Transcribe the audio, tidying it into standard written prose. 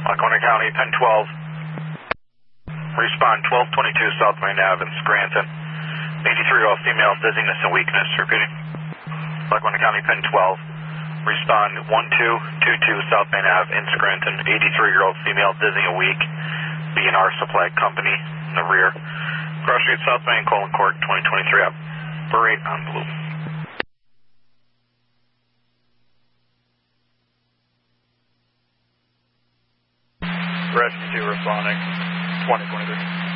Lackawanna County, Pen 12. Respond 1222 South Main Ave in Scranton. 83-year-old female, dizziness and weakness. Repeating. Lackawanna County, Pen 12. Respond 1222 South Main Ave in Scranton. 83-year-old female, dizzy and weak. B&R Supply Company in the rear. Cross Street, South Main, Colon Court, 2023 up. Parade on blue. Rescue 2 responding, 2023.